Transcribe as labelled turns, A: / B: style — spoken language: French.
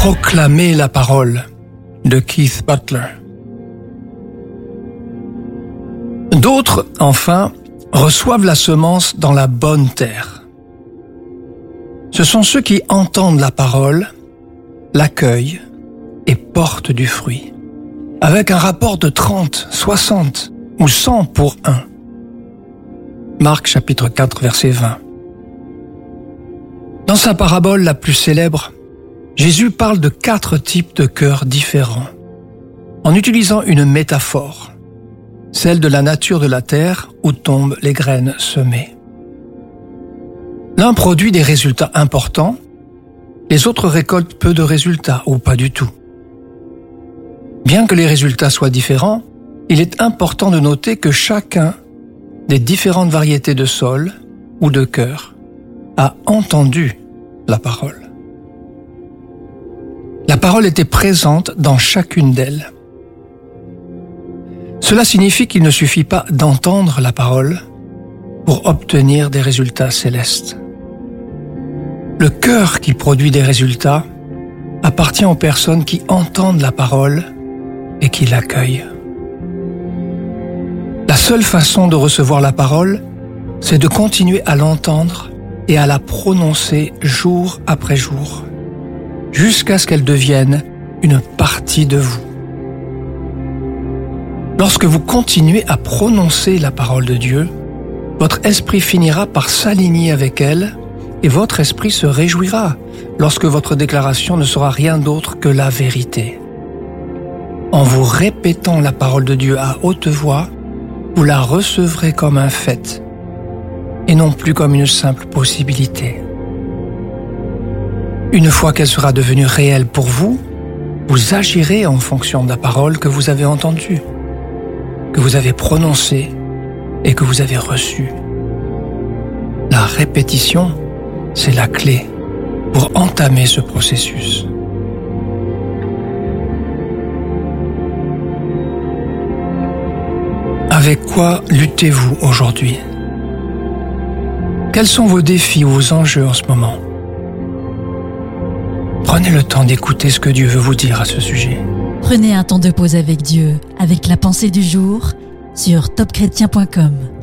A: Proclamer la parole de Keith Butler. D'autres, enfin, reçoivent la semence dans la bonne terre. Ce sont ceux qui entendent la parole, l'accueillent et portent du fruit, avec un rapport de 30, 60 ou 100 pour 1. Marc chapitre 4, verset 20. Dans sa parabole la plus célèbre, Jésus parle de 4 types de cœurs différents, en utilisant une métaphore, celle de la nature de la terre où tombent les graines semées. L'un produit des résultats importants, les autres récoltent peu de résultats ou pas du tout. Bien que les résultats soient différents, il est important de noter que chacun des différentes variétés de sol ou de cœur a entendu la parole. La parole était présente dans chacune d'elles. Cela signifie qu'il ne suffit pas d'entendre la parole pour obtenir des résultats célestes. Le cœur qui produit des résultats appartient aux personnes qui entendent la parole et qui l'accueillent. La seule façon de recevoir la parole, c'est de continuer à l'entendre et à la prononcer jour après jour, jusqu'à ce qu'elle devienne une partie de vous. Lorsque vous continuez à prononcer la parole de Dieu, votre esprit finira par s'aligner avec elle et votre esprit se réjouira lorsque votre déclaration ne sera rien d'autre que la vérité. En vous répétant la parole de Dieu à haute voix, vous la recevrez comme un fait et non plus comme une simple possibilité. Une fois qu'elle sera devenue réelle pour vous, vous agirez en fonction de la parole que vous avez entendue, que vous avez prononcée et que vous avez reçue. La répétition, c'est la clé pour entamer ce processus. Avec quoi luttez-vous aujourd'hui? Quels sont vos défis ou vos enjeux en ce moment? Prenez le temps d'écouter ce que Dieu veut vous dire à ce sujet.
B: Prenez un temps de pause avec Dieu, avec la pensée du jour, sur topchrétien.com.